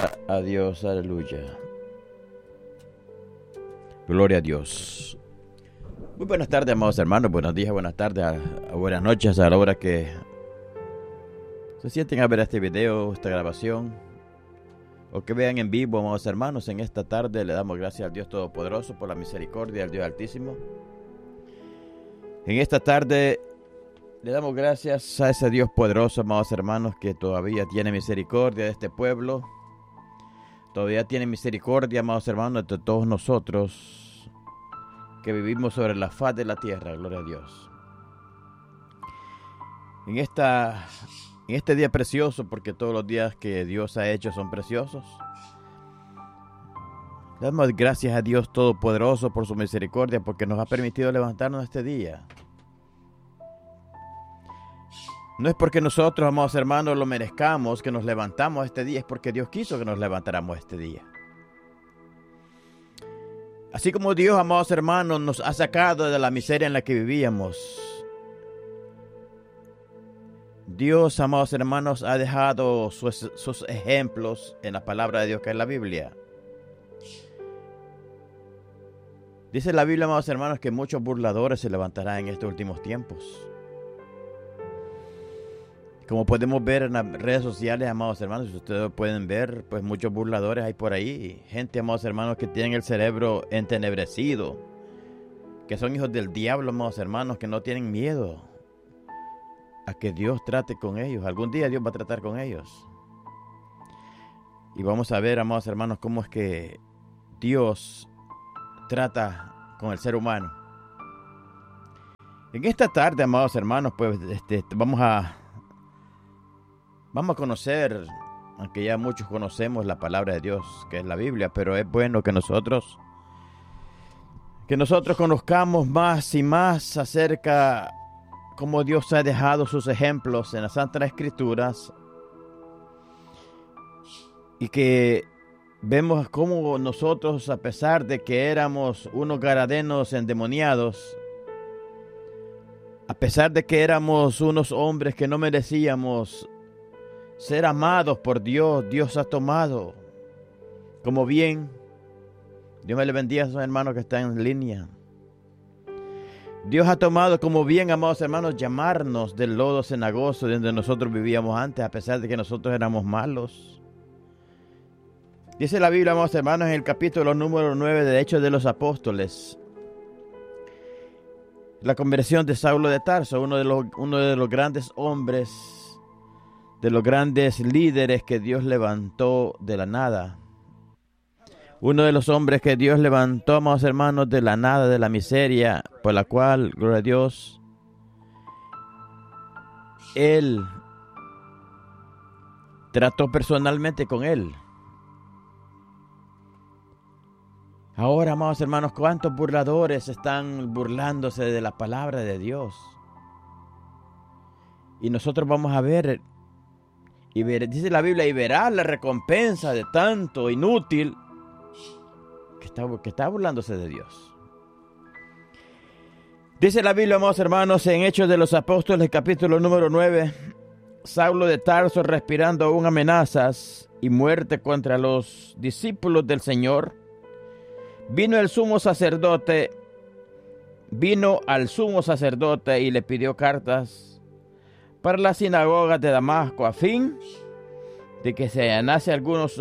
a Dios, aleluya. Gloria a Dios. Muy buenas tardes, amados hermanos, buenos días, buenas tardes, buenas noches a la hora que se sienten a ver este video, esta grabación, o que vean en vivo, amados hermanos. En esta tarde le damos gracias al Dios Todopoderoso por la misericordia del Dios Altísimo. En esta tarde le damos gracias a ese Dios poderoso, amados hermanos, que todavía tiene misericordia de este pueblo. Todavía tiene misericordia, amados hermanos, de todos nosotros que vivimos sobre la faz de la tierra. Gloria a Dios. En este día precioso, porque todos los días que Dios ha hecho son preciosos, le damos gracias a Dios Todopoderoso por su misericordia, porque nos ha permitido levantarnos este día. No es porque nosotros, amados hermanos, lo merezcamos que nos levantamos este día, es porque Dios quiso que nos levantáramos este día. Así como Dios, amados hermanos, nos ha sacado de la miseria en la que vivíamos, Dios, amados hermanos, ha dejado sus ejemplos en la palabra de Dios, que es la Biblia. Dice la Biblia, amados hermanos, que muchos burladores se levantarán en estos últimos tiempos. Como podemos ver en las redes sociales, amados hermanos, si ustedes pueden ver, pues muchos burladores hay por ahí. Gente, amados hermanos, que tienen el cerebro entenebrecido, que son hijos del diablo, amados hermanos, que no tienen miedo a que Dios trate con ellos. Algún día Dios va a tratar con ellos. Y vamos a ver, amados hermanos, cómo es que Dios trata con el ser humano. En esta tarde, amados hermanos, pues vamos a conocer, aunque ya muchos conocemos la palabra de Dios, que es la Biblia, pero es bueno que nosotros conozcamos más y más acerca cómo Dios ha dejado sus ejemplos en las Santas Escrituras, y que vemos cómo nosotros, a pesar de que éramos unos gadarenos endemoniados, a pesar de que éramos unos hombres que no merecíamos ser amados por Dios, Dios ha tomado como bien. Dios me le bendiga a esos hermanos que están en línea. Dios ha tomado como bien, amados hermanos, llamarnos del lodo cenagoso donde nosotros vivíamos antes, a pesar de que nosotros éramos malos. Dice la Biblia, amados hermanos, en el capítulo número 9 de Hechos de los Apóstoles, la conversión de Saulo de Tarso, uno de los grandes hombres, de los grandes líderes que Dios levantó de la nada. Uno de los hombres que Dios levantó, amados hermanos, de la nada, de la miseria, por la cual, gloria a Dios, Él trató personalmente con él. Ahora, amados hermanos, ¿cuántos burladores están burlándose de la palabra de Dios? Y nosotros vamos a ver, dice la Biblia, y verás la recompensa de tanto inútil que está burlándose de Dios. Dice la Biblia, amados hermanos, en Hechos de los Apóstoles, capítulo número 9, Saulo de Tarso, respirando aún amenazas y muerte contra los discípulos del Señor, vino al sumo sacerdote y le pidió cartas para las sinagogas de Damasco, a fin de que si hallase algunos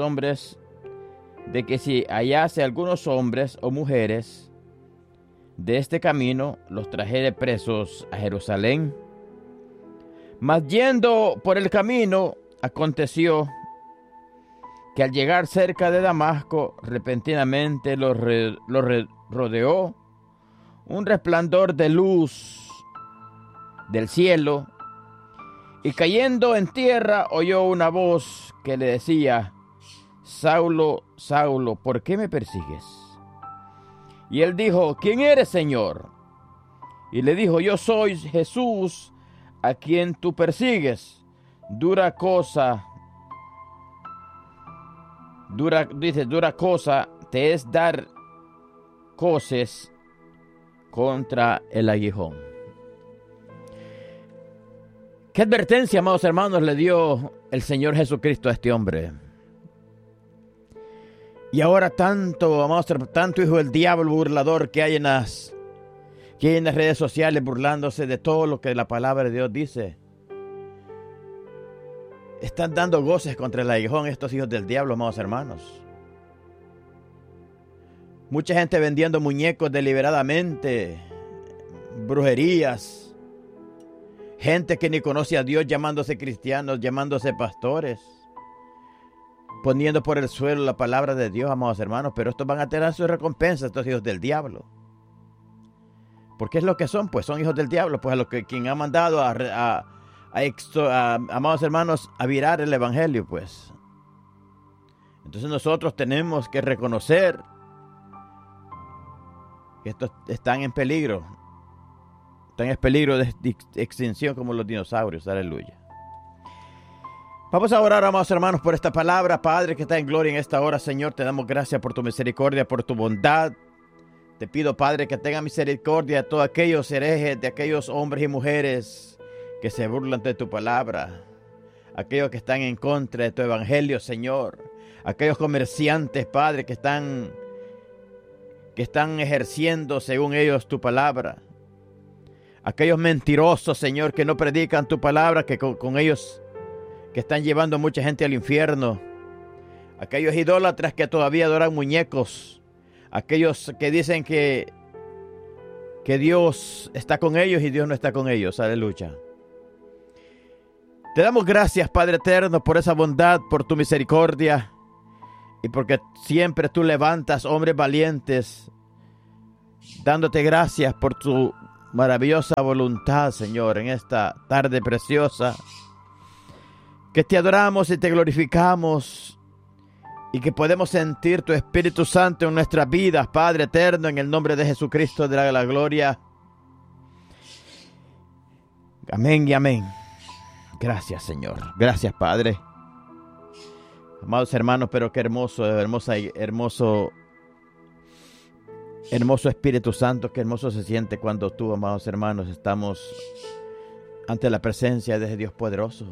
hombres o mujeres de este camino, los trajere presos a Jerusalén. Mas yendo por el camino, aconteció que al llegar cerca de Damasco, repentinamente lo rodeó un resplandor de luz del cielo, y cayendo en tierra oyó una voz que le decía: Saulo, Saulo, ¿por qué me persigues? Y él dijo: ¿Quién eres, Señor? Y le dijo: Yo soy Jesús, a quien tú persigues. Dura cosa te es dar coces contra el aguijón. ¿Qué advertencia, amados hermanos, le dio el Señor Jesucristo a este hombre? Y ahora tanto hijo del diablo burlador que hay en las redes sociales burlándose de todo lo que la palabra de Dios dice. Están dando goces contra el aguijón estos hijos del diablo, amados hermanos. Mucha gente vendiendo muñecos deliberadamente, brujerías. Gente que ni conoce a Dios llamándose cristianos, llamándose pastores. Poniendo por el suelo la palabra de Dios, amados hermanos. Pero estos van a tener su recompensa, estos hijos del diablo. ¿Por qué es lo que son? Pues son hijos del diablo. Pues a lo que quien ha mandado amados hermanos, a virar el evangelio, pues. Entonces nosotros tenemos que reconocer que estos están en peligro. Están en peligro de extinción como los dinosaurios. Aleluya. Vamos a orar, amados hermanos, por esta palabra. Padre que está en gloria en esta hora, Señor, te damos gracias por tu misericordia, por tu bondad. Te pido, Padre, que tenga misericordia de todos aquellos herejes, de aquellos hombres y mujeres que se burlan de tu palabra. Aquellos que están en contra de tu evangelio, Señor. Aquellos comerciantes, Padre, que están ejerciendo según ellos tu palabra. Aquellos mentirosos, Señor, que no predican tu palabra, que con ellos que están llevando a mucha gente al infierno. Aquellos idólatras que todavía adoran muñecos. Aquellos que dicen que Dios está con ellos y Dios no está con ellos. Aleluya. Te damos gracias, Padre eterno, por esa bondad, por tu misericordia y porque siempre tú levantas hombres valientes, dándote gracias por tu maravillosa voluntad, Señor, en esta tarde preciosa. Que te adoramos y te glorificamos y que podemos sentir tu Espíritu Santo en nuestras vidas, Padre eterno, en el nombre de Jesucristo de la gloria. Amén y amén. Gracias, Señor. Gracias, Padre. Amados hermanos, pero qué hermoso Espíritu Santo, qué hermoso se siente cuando tú, amados hermanos, estamos ante la presencia de ese Dios poderoso.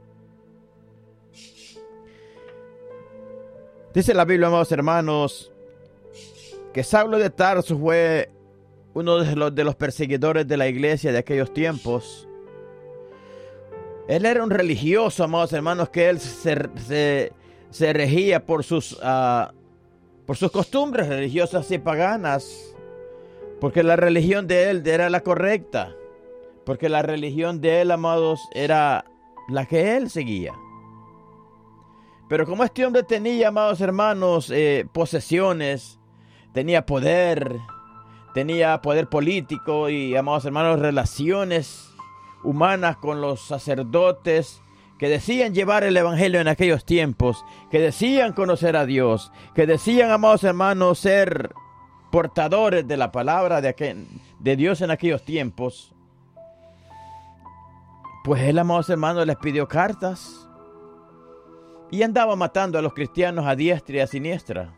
Dice la Biblia, amados hermanos, que Saulo de Tarso fue uno de los perseguidores de la iglesia de aquellos tiempos. Él era un religioso, amados hermanos, que él se regía por sus costumbres religiosas y paganas, porque la religión de él era la correcta, porque la religión de él, amados, era la que él seguía. Pero como este hombre tenía, amados hermanos, posesiones, tenía poder político y, amados hermanos, relaciones humanas con los sacerdotes que decían llevar el evangelio en aquellos tiempos, que decían conocer a Dios, que decían, amados hermanos, ser portadores de la palabra de Dios en aquellos tiempos. Pues él, amados hermanos, les pidió cartas y andaba matando a los cristianos a diestra y a siniestra.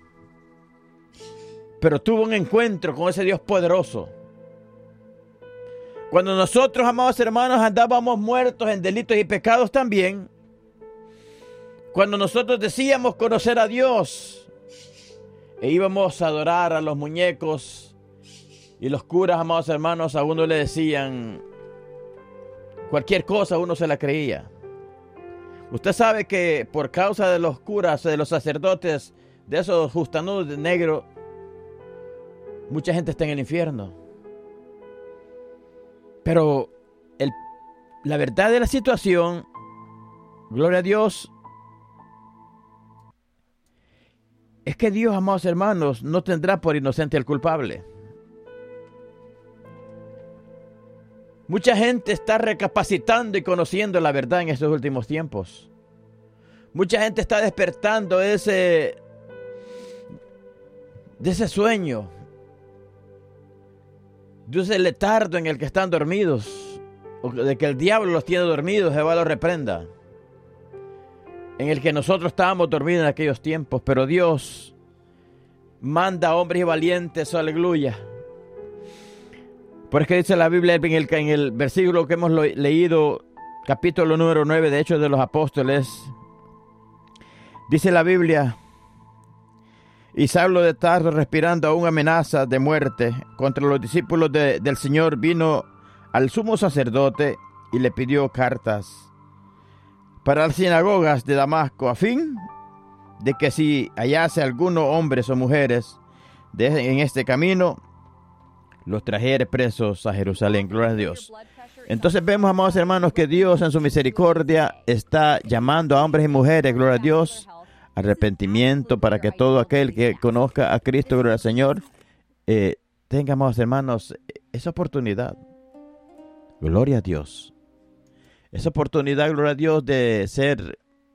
Pero tuvo un encuentro con ese Dios poderoso. Cuando nosotros, amados hermanos, andábamos muertos en delitos y pecados también. Cuando nosotros decíamos conocer a Dios e íbamos a adorar a los muñecos y los curas, amados hermanos, a uno le decían cualquier cosa, uno se la creía. Usted sabe que por causa de los curas, de los sacerdotes, de esos justanudos de negro, mucha gente está en el infierno. Pero la verdad de la situación, gloria a Dios, es que Dios, amados hermanos, no tendrá por inocente al culpable. Mucha gente está recapacitando y conociendo la verdad en estos últimos tiempos. Mucha gente está despertando de ese sueño, de ese letardo en el que están dormidos, o de que el diablo los tiene dormidos, Jehová los reprenda. En el que nosotros estábamos dormidos en aquellos tiempos, pero Dios manda a hombres y valientes, aleluya. Por eso dice la Biblia en el versículo que hemos leído, capítulo número 9 de Hechos de los Apóstoles, dice la Biblia: Y Saulo de Tarso, respirando aún amenazas de muerte contra los discípulos del Señor, vino al sumo sacerdote y le pidió cartas para las sinagogas de Damasco, a fin de que si hallase algunos hombres o mujeres en este camino, los trajere presos a Jerusalén. Gloria a Dios. Entonces vemos, amados hermanos, que Dios en su misericordia está llamando a hombres y mujeres, gloria a Dios, arrepentimiento, para que todo aquel que conozca a Cristo, gloria al Señor, tenga, amados hermanos, esa oportunidad. Gloria a Dios. Esa oportunidad, gloria a Dios, de ser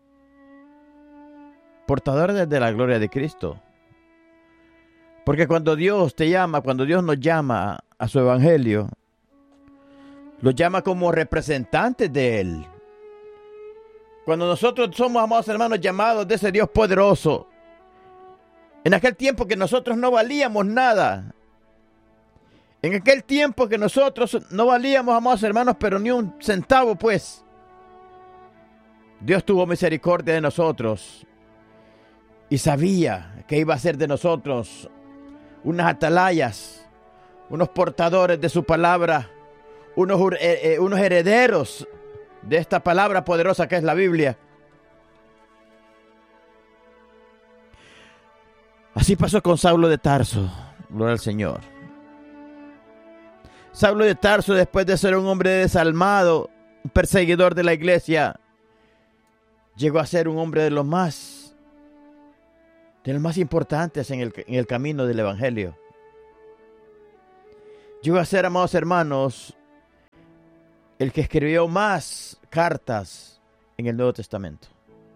portadores de la gloria de Cristo. Porque cuando Dios te llama, cuando Dios nos llama a su evangelio, los llama como representantes de Él. Cuando nosotros somos, amados hermanos, llamados de ese Dios poderoso, en aquel tiempo que nosotros no valíamos nada, en aquel tiempo que nosotros no valíamos, amados hermanos, pero ni un centavo, pues, Dios tuvo misericordia de nosotros y sabía que iba a hacer de nosotros unas atalayas, unos portadores de su palabra, unos herederos de esta palabra poderosa que es la Biblia. Así pasó con Saulo de Tarso, gloria al Señor. Saulo de Tarso, después de ser un hombre desalmado, un perseguidor de la iglesia, llegó a ser un hombre de los más importantes en el camino del evangelio. Llegó a ser, amados hermanos, el que escribió más cartas en el Nuevo Testamento.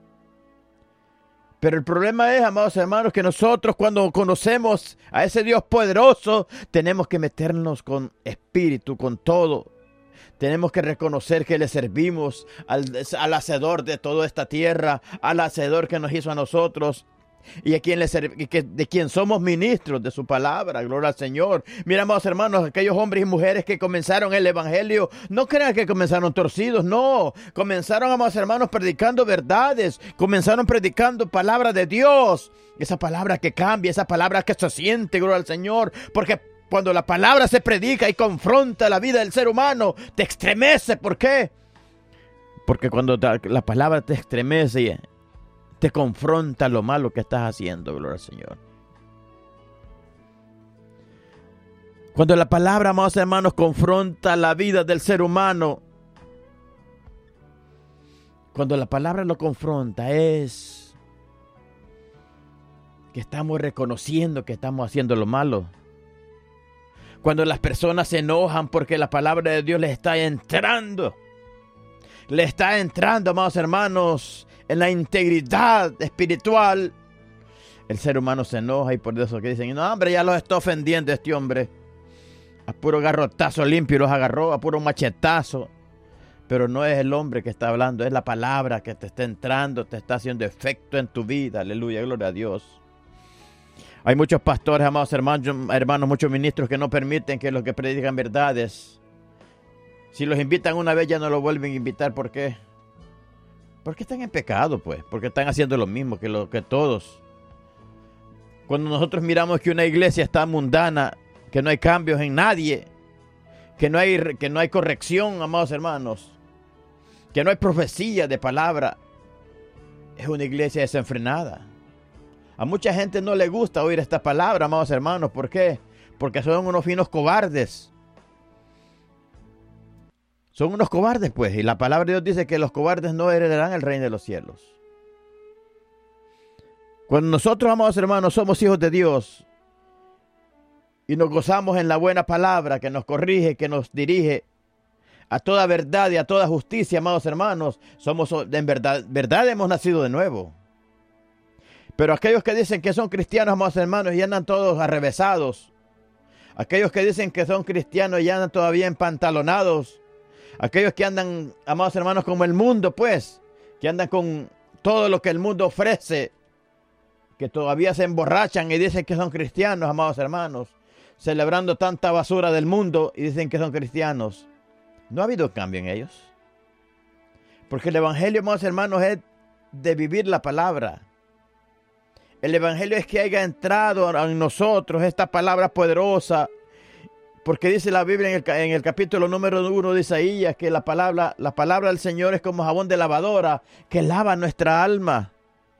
Pero el problema es, amados hermanos, que nosotros cuando conocemos a ese Dios poderoso, tenemos que meternos con espíritu, con todo. Tenemos que reconocer que le servimos al hacedor de toda esta tierra, al hacedor que nos hizo a nosotros, y a quien de quien somos ministros de su palabra. Gloria al Señor. Mira, amados hermanos, aquellos hombres y mujeres que comenzaron el evangelio, no crean que comenzaron torcidos, no, comenzaron, amados hermanos, predicando verdades, comenzaron predicando palabra de Dios, esa palabra que cambia, esa palabra que se siente, gloria al Señor, porque cuando la palabra se predica y confronta la vida del ser humano, te estremece. ¿Por qué? Porque cuando la palabra te estremece, te confronta lo malo que estás haciendo, gloria al Señor. Cuando la palabra, amados hermanos, confronta la vida del ser humano, cuando la palabra lo confronta, es que estamos reconociendo que estamos haciendo lo malo. Cuando las personas se enojan porque la palabra de Dios les está entrando, amados hermanos, en la integridad espiritual, el ser humano se enoja y por eso que dicen, no, hombre, ya los está ofendiendo este hombre. A puro garrotazo limpio los agarró, a puro machetazo. Pero no es el hombre que está hablando, es la palabra que te está entrando, te está haciendo efecto en tu vida. Aleluya, gloria a Dios. Hay muchos pastores, amados hermanos, muchos ministros que no permiten que los que predican verdades, si los invitan una vez ya no los vuelven a invitar. ¿Por qué? Porque están en pecado, pues, porque están haciendo lo mismo que todos. Cuando nosotros miramos que una iglesia está mundana, que no hay cambios en nadie, que no hay corrección, amados hermanos, que no hay profecía de palabra, es una iglesia desenfrenada. A mucha gente no le gusta oír esta palabra, amados hermanos. ¿Por qué? Porque son unos finos cobardes. Son unos cobardes, pues, y la palabra de Dios dice que los cobardes no heredarán el reino de los cielos. Cuando nosotros, amados hermanos, somos hijos de Dios y nos gozamos en la buena palabra que nos corrige, que nos dirige a toda verdad y a toda justicia, amados hermanos, somos en verdad hemos nacido de nuevo. Pero aquellos que dicen que son cristianos, amados hermanos, y andan todos arrevesados, aquellos que dicen que son cristianos y andan todavía empantalonados, aquellos que andan, amados hermanos, como el mundo, pues, que andan con todo lo que el mundo ofrece, que todavía se emborrachan y dicen que son cristianos, amados hermanos, celebrando tanta basura del mundo y dicen que son cristianos. No ha habido cambio en ellos. Porque el evangelio, amados hermanos, es de vivir la palabra. El Evangelio es que haya entrado en nosotros esta palabra poderosa. Porque dice la Biblia en el capítulo número 1 de Isaías que la palabra del Señor es como jabón de lavadora que lava nuestra alma.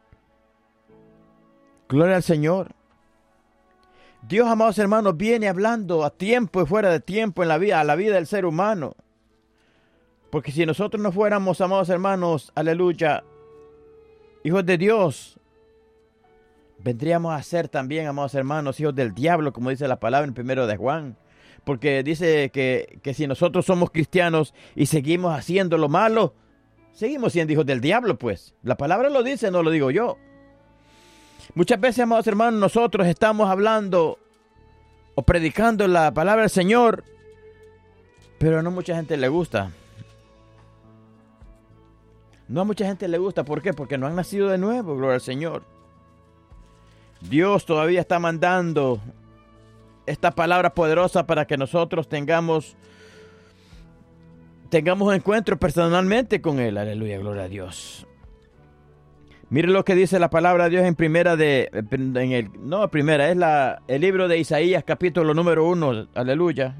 Gloria al Señor. Dios, amados hermanos, viene hablando a tiempo y fuera de tiempo a la vida del ser humano. Porque si nosotros no fuéramos, amados hermanos, aleluya, hijos de Dios, vendríamos a ser también, amados hermanos, hijos del diablo, como dice la palabra en 1 de Juan. Porque dice que si nosotros somos cristianos y seguimos haciendo lo malo, seguimos siendo hijos del diablo, pues. La palabra lo dice, no lo digo yo. Muchas veces, amados hermanos, nosotros estamos hablando o predicando la palabra del Señor, pero no mucha gente le gusta. No a mucha gente le gusta. ¿Por qué? Porque no han nacido de nuevo, gloria al Señor. Dios todavía está mandando esta palabra poderosa para que nosotros tengamos un encuentro personalmente con Él. Aleluya, gloria a Dios. Mire lo que dice la palabra de Dios el libro de Isaías, capítulo número 1. Aleluya.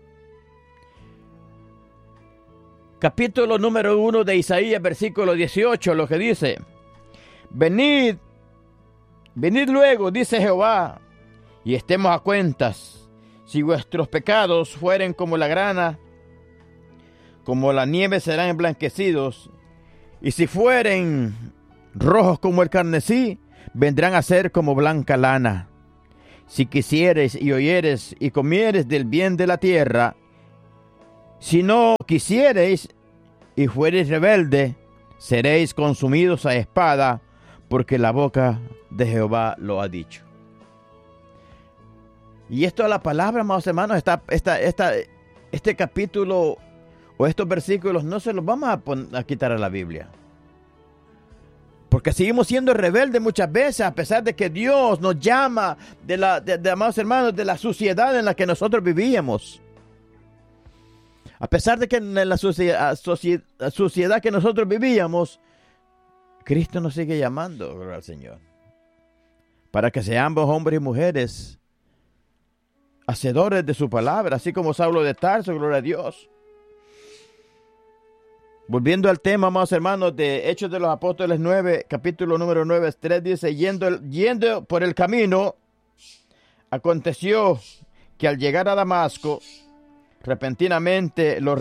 Capítulo número 1 de Isaías, versículo 18, lo que dice: venid luego, dice Jehová, y estemos a cuentas. Si vuestros pecados fueren como la grana, como la nieve serán emblanquecidos, y si fueren rojos como el carmesí, vendrán a ser como blanca lana. Si quisieres y oyeres y comieres del bien de la tierra, si no quisiereis y fuereis rebelde, seréis consumidos a espada, porque la boca de Jehová lo ha dicho. Y esto es la palabra, amados hermanos, este capítulo o estos versículos no se los vamos a quitar a la Biblia. Porque seguimos siendo rebeldes muchas veces, a pesar de que Dios nos llama, amados hermanos, de la suciedad en la que nosotros vivíamos. A pesar de que en la suciedad que nosotros vivíamos, Cristo nos sigue llamando, gloria al Señor, para que seamos hombres y mujeres hacedores de su palabra, así como Saulo de Tarso, gloria a Dios. Volviendo al tema, amados hermanos, de Hechos de los Apóstoles 9, capítulo número 9, 3, dice: yendo por el camino, aconteció que al llegar a Damasco, repentinamente lo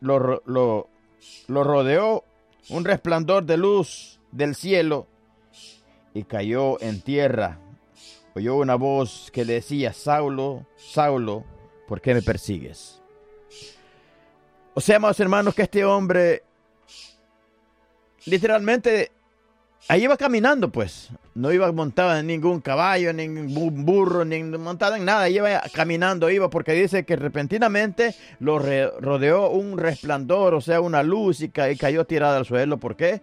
rodeó un resplandor de luz del cielo y cayó en tierra. Oyó una voz que decía: Saulo, Saulo, ¿por qué me persigues? O sea, amados hermanos, que este hombre literalmente ahí iba caminando, pues. No iba montado en ningún caballo, ni en ningún burro, ni montado en nada. Iba caminando, porque dice que repentinamente lo rodeó un resplandor, o sea, una luz, y cayó tirada al suelo. ¿Por qué?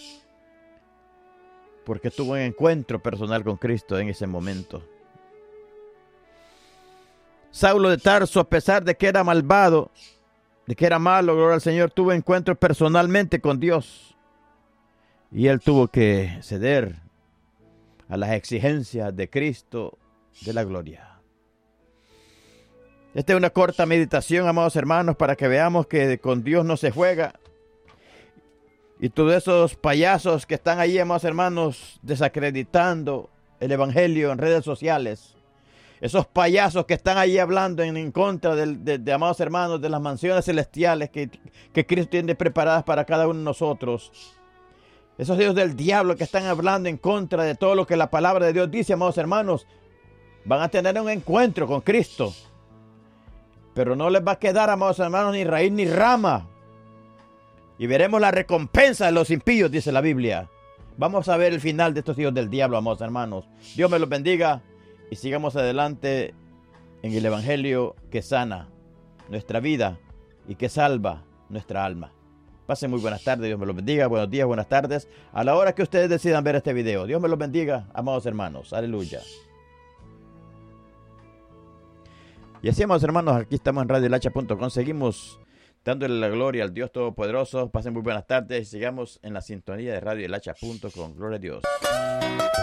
Porque tuvo un encuentro personal con Cristo en ese momento. Saulo de Tarso, a pesar de que era malvado, de que era malo, gloria al Señor, tuvo encuentros personalmente con Dios. Y él tuvo que ceder a las exigencias de Cristo de la gloria. Esta es una corta meditación, amados hermanos, para que veamos que con Dios no se juega. Y todos esos payasos que están ahí, amados hermanos, desacreditando el Evangelio en redes sociales. Esos payasos que están ahí hablando en contra de amados hermanos, de las mansiones celestiales que Cristo tiene preparadas para cada uno de nosotros. Esos hijos del diablo que están hablando en contra de todo lo que la palabra de Dios dice, amados hermanos, van a tener un encuentro con Cristo. Pero no les va a quedar, amados hermanos, ni raíz ni rama. Y veremos la recompensa de los impíos, dice la Biblia. Vamos a ver el final de estos hijos del diablo, amados hermanos. Dios me los bendiga y sigamos adelante en el Evangelio que sana nuestra vida y que salva nuestra alma. Pasen muy buenas tardes, Dios me los bendiga, buenos días, buenas tardes, a la hora que ustedes decidan ver este video. Dios me los bendiga, amados hermanos, aleluya. Y así, amados hermanos, aquí estamos en radioelhacha.com, seguimos dándole la gloria al Dios Todopoderoso. Pasen muy buenas tardes y sigamos en la sintonía de radioelhacha.com. Gloria a Dios.